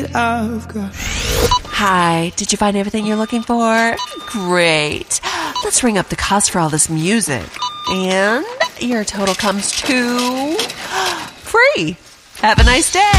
I've got. Hi, did you find everything you're looking for? Great. Let's ring up the cost for all this music. And your total comes to free. Have a nice day.